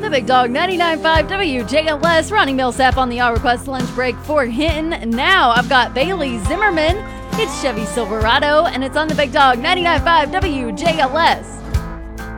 The Big Dog 99.5 WJLS. Ronnie Millsap on the All Request lunch break for Hinton. Now I've got Bailey Zimmerman. It's Chevy Silverado, and it's on the Big Dog 99.5 WJLS.